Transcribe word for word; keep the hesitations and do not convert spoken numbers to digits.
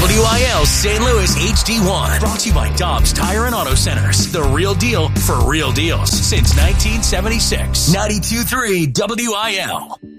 W I L Saint Louis H D one. Brought to you by Dobbs Tire and Auto Centers. The real deal for real deals since nineteen seventy-six. ninety-two point three W I L.